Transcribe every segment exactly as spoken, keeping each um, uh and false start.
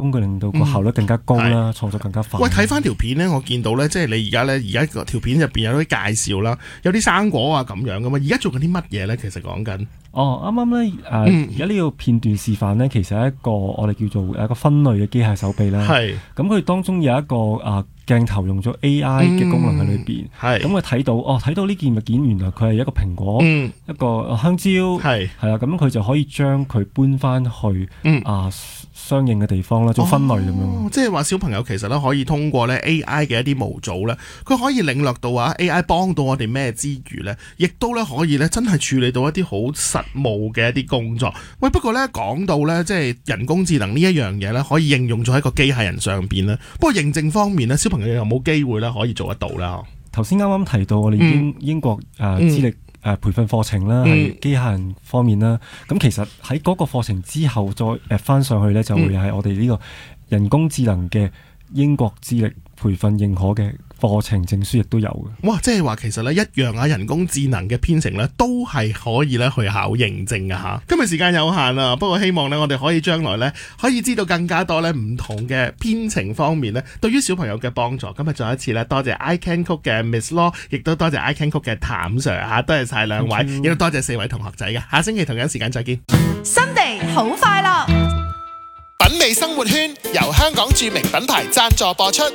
工具令到個效率更加高啦，創、嗯、作更加快。 喂，睇翻條片咧，我見到咧，即係你而家咧，而家條片入邊有啲介紹啦，有啲生果啊咁樣噶嘛。而家做緊啲乜嘢咧？其實講緊哦，啱啱咧誒，而家呢個片段示範咧，其實係一個我哋叫做一個分類嘅機械手臂啦。係咁，佢當中有一個啊。鏡頭用咗 A I 嘅功能喺裏邊，咁佢睇到哦，睇到呢件物件原來佢係一個蘋果，嗯、一個香蕉，係係啦，咁佢就可以將佢搬翻去、嗯、啊相應嘅地方啦，做分類咁樣。 哦、即係話小朋友其實咧可以通過咧 A I 嘅一啲模組咧，佢可以領略到啊 A I 幫到我哋咩之餘咧，亦都咧可以咧真係處理到一啲好實務嘅一啲工作。喂，不過咧講到咧即係人工智能呢一樣嘢咧，可以應用咗喺個機械人上邊咧。不過認證方面咧，小朋友有冇機會咧可以做得到啦？ 頭先啱啱提到我哋英、嗯、英國誒資歷誒培訓課程啦，係機械人方面啦。咁、嗯、其實喺嗰個課程之後再 add 翻上去咧，就會係我哋呢個人工智能嘅英國資歷培訓認可嘅課程證書亦都有嘅。 哇！即係話其實咧一樣啊，人工智能嘅編程咧都係可以咧去考認證嘅吓。今日時間有限啊，不過希望咧我哋可以將來咧可以知道更加多咧唔同嘅編程方面咧對於小朋友嘅幫助。今日再一次咧多謝 I Can Cook 嘅 Miss Law， 亦都多謝 I Can Cook 嘅譚 Sir 吓，多謝晒兩位，亦都多謝四位同學仔嘅。下星期同樣時間再見。 Sunday 好快樂， 品味生活圈由香港著名品牌贊助播出。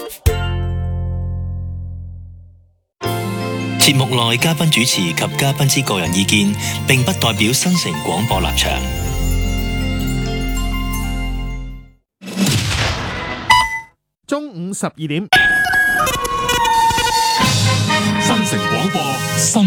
節目內嘉賓主持及嘉賓之個人意見，並不代表新城廣播立場。 中午十二點。